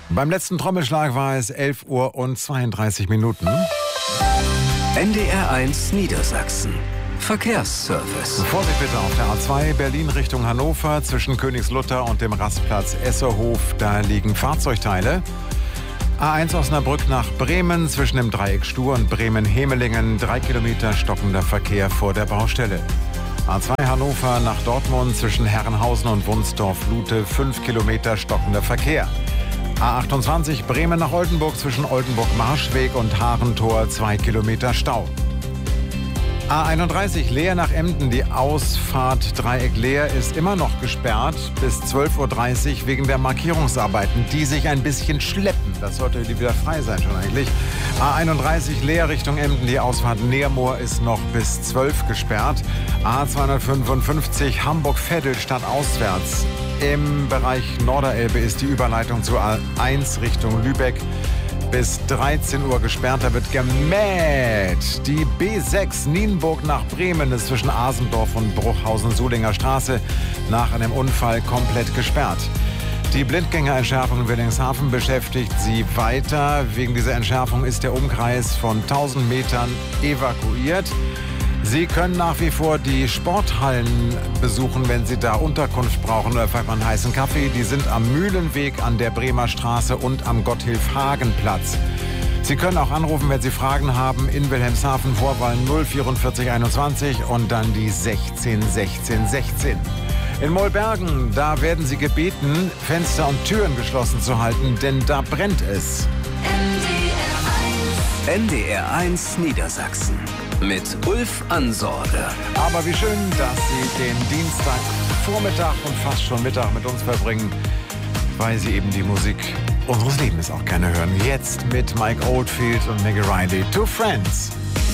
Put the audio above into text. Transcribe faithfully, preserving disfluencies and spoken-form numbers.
Beim letzten Trommelschlag war es elf Uhr und zweiunddreißig Minuten. N D R eins Niedersachsen. Verkehrsservice. Vorsicht bitte auf der A zwei Berlin Richtung Hannover zwischen Königslutter und dem Rastplatz Esserhof. Da liegen Fahrzeugteile. A eins Osnabrück nach Bremen zwischen dem Dreieck Stur und Bremen-Hemelingen. Drei Kilometer stockender Verkehr vor der Baustelle. A zwei Hannover nach Dortmund zwischen Herrenhausen und Wunsdorf-Lute. Fünf Kilometer stockender Verkehr. A achtundzwanzig Bremen nach Oldenburg zwischen Oldenburg-Marschweg und Haarentor. Zwei Kilometer Stau. A einunddreißig Leer nach Emden, die Ausfahrt Dreieck Leer ist immer noch gesperrt bis zwölf Uhr dreißig wegen der Markierungsarbeiten, die sich ein bisschen schleppen. Das sollte wieder frei sein schon eigentlich. A einunddreißig Leer Richtung Emden, die Ausfahrt Neermoor ist noch bis zwölf gesperrt. A zweihundertfünfundfünfzig Hamburg-Veddel stadtauswärts. Im Bereich Norderelbe ist die Überleitung zur A eins Richtung Lübeck bis dreizehn Uhr gesperrt, da wird gemäht. Die B sechs Nienburg nach Bremen ist zwischen Asendorf und Bruchhausen-Sulinger Straße nach einem Unfall komplett gesperrt. Die Blindgängerentschärfung in Willingshafen beschäftigt sie weiter. Wegen dieser Entschärfung ist der Umkreis von tausend Metern evakuiert. Sie können nach wie vor die Sporthallen besuchen, wenn Sie da Unterkunft brauchen oder vielleicht mal einen heißen Kaffee. Die sind am Mühlenweg an der Bremer Straße und am Gotthilf-Hagen-Platz. Sie können auch anrufen, wenn Sie Fragen haben, in Wilhelmshaven, Vorwahl null vierundvierzig einundzwanzig und dann die sechzehn sechzehn sechzehn. In Mollbergen, da werden Sie gebeten, Fenster und Türen geschlossen zu halten, denn da brennt es. N D R eins Niedersachsen mit Ulf Ansorge. Aber wie schön, dass Sie den Dienstagvormittag und fast schon Mittag mit uns verbringen, weil Sie eben die Musik unseres Lebens auch gerne hören. Jetzt mit Mike Oldfield und Maggie Riley. Two Friends.